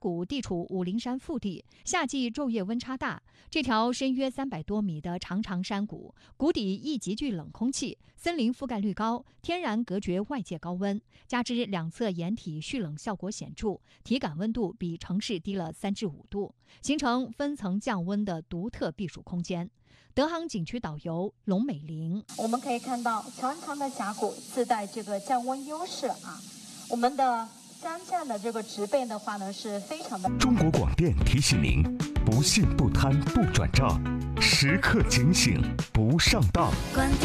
谷地处武陵山腹地，夏季昼夜温差大。这条深约300多米的长山谷，谷底亦极具冷空气，森林覆盖率高，天然隔绝外界高温，加之两侧岩体蓄冷效果显著，体感温度比城市低了3至5度，形成分层降温的独特避暑空间。德航景区导游龙美玲， 我们可以看到长长的峡谷自带这个降温优势啊，我们的山涧的这个植被的话呢是非常的。 中国广电提醒您：不信不贪不转账，时刻警醒不上当。